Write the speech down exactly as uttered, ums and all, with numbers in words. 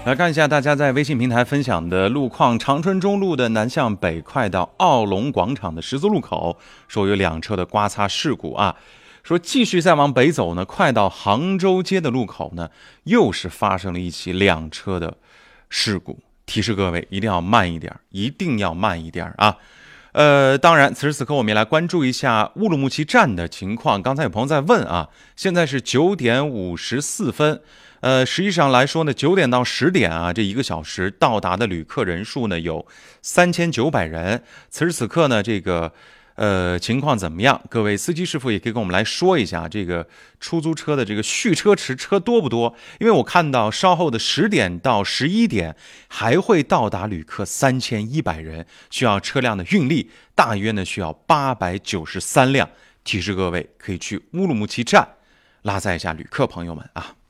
来看一下大家在微信平台分享的路况：长春中路的南向北快到奥龙广场的十字路口，说有两车的刮擦事故啊。说继续再往北走呢，快到杭州街的路口呢，又是发生了一起两车的事故。提示各位一定要慢一点，一定要慢一点啊。呃，当然，此时此刻我们也来关注一下乌鲁木齐站的情况。刚才有朋友在问啊，现在是九点五十四分。呃，实际上来说呢，九点到十点啊，这一个小时到达的旅客人数呢有三千九百人。此时此刻呢，这个呃情况怎么样？各位司机师傅也可以跟我们来说一下，这个出租车的这个续车池车多不多？因为我看到稍后的十点到十一点还会到达旅客三千一百人，需要车辆的运力大约呢需要八百九十三辆。提示各位可以去乌鲁木齐站拉载一下旅客朋友们啊。